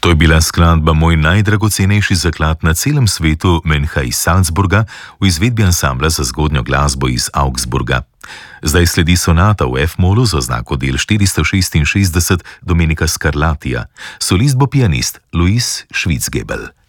To je bila skladba Moj najdragocenejši zaklad na celem svetu Menha iz Salzburga v izvedbi ansambla za zgodnjo glasbo iz Augsburga. Zdaj sledi sonata v F-molu z oznako del 466 Domenica Scarlatija. Solist bo pianist Luis Schwitzgebel.